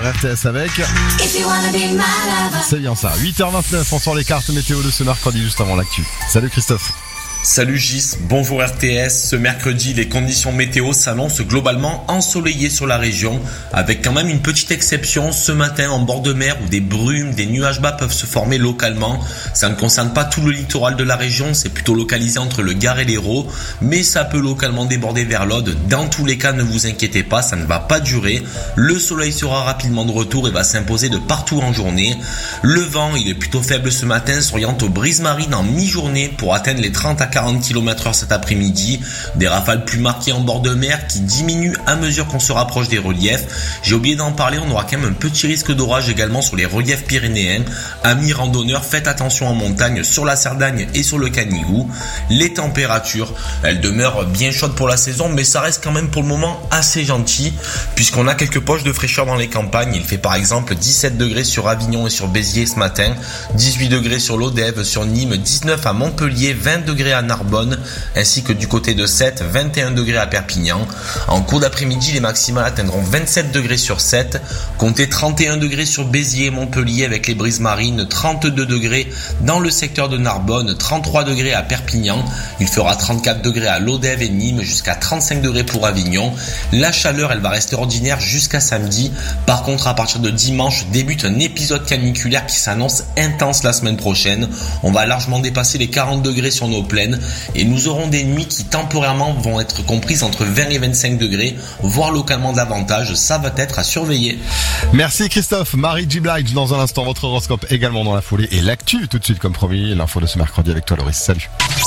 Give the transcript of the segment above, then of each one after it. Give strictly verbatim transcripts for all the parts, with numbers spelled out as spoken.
R T S avec. C'est bien ça. huit heures vingt-neuf, on sort les cartes météo de ce mercredi juste avant l'actu. Salut Christophe. Salut Gis, bonjour R T S. Ce mercredi, les conditions météo s'annoncent globalement ensoleillées sur la région, avec quand même une petite exception ce matin en bord de mer où des brumes, des nuages bas peuvent se former localement. Ça ne concerne pas tout le littoral de la région, c'est plutôt localisé entre le Gard et l'Hérault, mais ça peut localement déborder vers l'Aude. Dans tous les cas, ne vous inquiétez pas, ça ne va pas durer. Le soleil sera rapidement de retour et va s'imposer de partout en journée. Le vent, il est plutôt faible ce matin, s'oriente aux brises marines en mi-journée pour atteindre les trente à quarante kilomètres heure cet après-midi. Des rafales plus marquées en bord de mer qui diminuent à mesure qu'on se rapproche des reliefs. J'ai oublié d'en parler, on aura quand même un petit risque d'orage également sur les reliefs pyrénéens. Amis randonneurs, faites attention en montagne sur la Cerdagne et sur le Canigou. Les températures, elles demeurent bien chaudes pour la saison, mais ça reste quand même pour le moment assez gentil puisqu'on a quelques poches de fraîcheur dans les campagnes. Il fait par exemple dix-sept degrés sur Avignon et sur Béziers ce matin, dix-huit degrés sur l'Odève, sur Nîmes, dix-neuf à Montpellier, vingt degrés à Narbonne, ainsi que du côté de Sète, vingt et un degrés à Perpignan. En cours d'après-midi, les maximales atteindront vingt-sept degrés sur Sète, comptez trente et un degrés sur Béziers et Montpellier avec les brises marines, trente-deux degrés dans le secteur de Narbonne, trente-trois degrés à Perpignan. Il fera trente-quatre degrés à l'Odève et Nîmes, jusqu'à trente-cinq degrés pour Avignon. La chaleur, elle va rester ordinaire jusqu'à samedi. Par contre, à partir de dimanche, débute un épisode caniculaire qui s'annonce intense la semaine prochaine. On va largement dépasser les quarante degrés sur nos plaines. Et nous aurons des nuits qui temporairement vont être comprises entre vingt et vingt-cinq degrés, voire localement davantage. Ça va être à surveiller. Merci Christophe. Marie G. Blige dans un instant, votre horoscope également dans la foulée. Et l'actu tout de suite comme promis, l'info de ce mercredi avec toi Loris. Salut.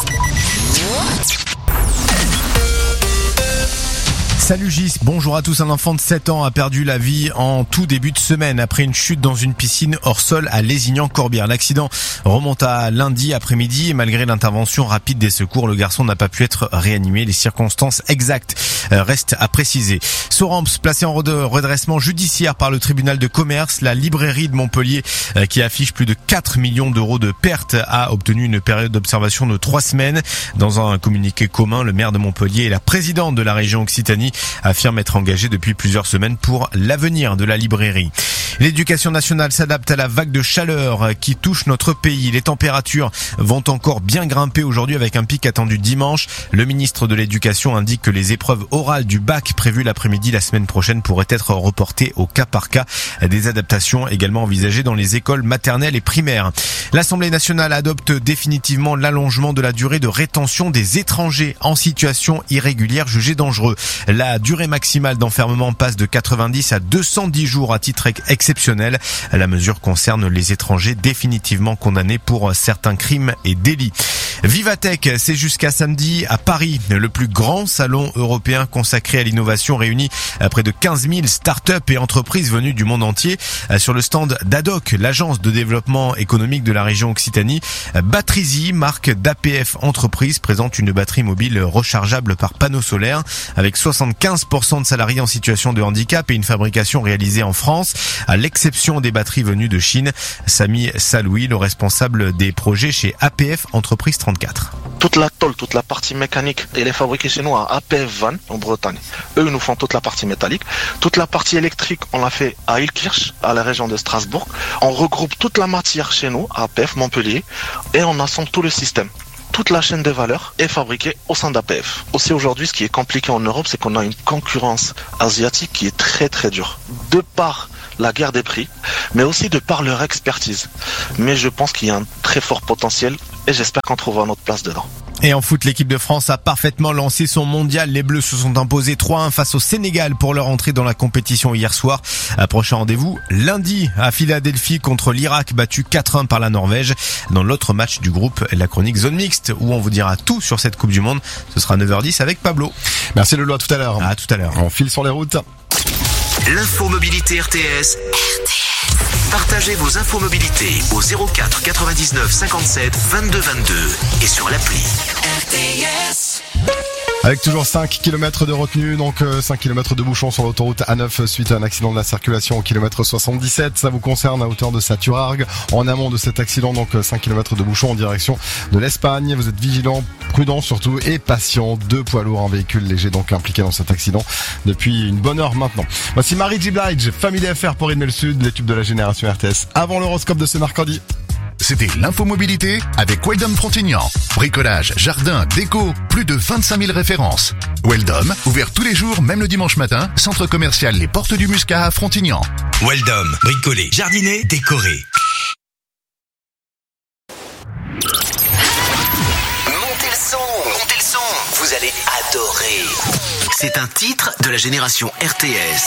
Salut Gis, bonjour à tous. Un enfant de sept ans a perdu la vie en tout début de semaine après une chute dans une piscine hors sol à Lézignan-Corbière. L'accident remonte à lundi après-midi et malgré l'intervention rapide des secours, le garçon n'a pas pu être réanimé. Les circonstances exactes restent à préciser. Soramps, placé en redressement judiciaire par le tribunal de commerce, la librairie de Montpellier qui affiche plus de quatre millions d'euros de pertes a obtenu une période d'observation de trois semaines. Dans un communiqué commun, le maire de Montpellier et la présidente de la région Occitanie affirme être engagé depuis plusieurs semaines pour l'avenir de la librairie. L'éducation nationale s'adapte à la vague de chaleur qui touche notre pays. Les températures vont encore bien grimper aujourd'hui avec un pic attendu dimanche. Le ministre de l'Éducation indique que les épreuves orales du bac prévues l'après-midi la semaine prochaine pourraient être reportées au cas par cas. Des adaptations également envisagées dans les écoles maternelles et primaires. L'Assemblée nationale adopte définitivement l'allongement de la durée de rétention des étrangers en situation irrégulière jugés dangereux. La durée maximale d'enfermement passe de quatre-vingt-dix à deux cent dix jours à titre exceptionnel. La mesure concerne les étrangers définitivement condamnés pour certains crimes et délits. Vivatech, c'est jusqu'à samedi à Paris. Le plus grand salon européen consacré à l'innovation réunit près de quinze mille startups et entreprises venues du monde entier. Sur le stand d'Adoc, l'agence de développement économique de la région Occitanie, Batrizy, marque d'A P F Entreprise, présente une batterie mobile rechargeable par panneau solaire avec soixante-quinze pour cent de salariés en situation de handicap et une fabrication réalisée en France, à l'exception des batteries venues de Chine. Samy Saloui, le responsable des projets chez A P F Entreprise trente-quatre. Toute la tôle, toute la partie mécanique, elle est fabriquée chez nous à A P F Van en Bretagne. Eux, ils nous font toute la partie métallique. Toute la partie électrique, on l'a fait à Ilkirch, à la région de Strasbourg. On regroupe toute la matière chez nous, à A P F Montpellier, et on assemble tout le système. Toute la chaîne de valeur est fabriquée au sein d'A P F. Aussi aujourd'hui, ce qui est compliqué en Europe, c'est qu'on a une concurrence asiatique qui est très très dure. De par la guerre des prix, mais aussi de par leur expertise. Mais je pense qu'il y a un très fort potentiel et j'espère qu'on trouvera notre place dedans. Et en foot, l'équipe de France a parfaitement lancé son mondial. Les Bleus se sont imposés trois à un face au Sénégal pour leur entrée dans la compétition hier soir. Prochain rendez-vous lundi à Philadelphie contre l'Irak, battu quatre à un par la Norvège. Dans l'autre match du groupe, la chronique Zone Mixte, où on vous dira tout sur cette Coupe du Monde. Ce sera neuf heures dix avec Pablo. Merci Lolo, à tout à l'heure. À tout à l'heure. On file sur les routes. L'info mobilité R T S. R T S. Partagez vos infos mobilité au zéro quatre quatre-vingt-dix-neuf cinquante-sept vingt-deux vingt-deux et sur l'appli. R T S. Avec toujours cinq kilomètres de retenue, donc cinq kilomètres de bouchons sur l'autoroute A neuf suite à un accident de la circulation au kilomètre soixante-dix-sept. Ça vous concerne à hauteur de Saturargues. En amont de cet accident, donc cinq kilomètres de bouchons en direction de l'Espagne. Vous êtes vigilants, prudents surtout et patients. Deux poids lourds, un véhicule léger donc impliqué dans cet accident depuis une bonne heure maintenant. Voici Mary J. Blige, Family Affaires pour rythmer le Sud, les tubes de la génération R T S avant l'horoscope de ce mercredi. C'était l'infomobilité avec Weldom Frontignan. Bricolage, jardin, déco, plus de vingt-cinq mille références. Weldom, ouvert tous les jours, même le dimanche matin, centre commercial Les Portes du Muscat à Frontignan. Weldom, bricoler, jardiner, décorer. Montez le son, montez le son, vous allez adorer. C'est un titre de la génération R T S.